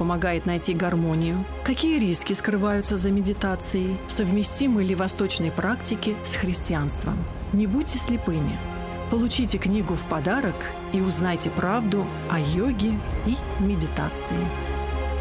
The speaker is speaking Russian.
помогает найти гармонию, какие риски скрываются за медитацией, совместимы ли восточные практики с христианством. Не будьте слепыми. Получите книгу в подарок и узнайте правду о йоге и медитации.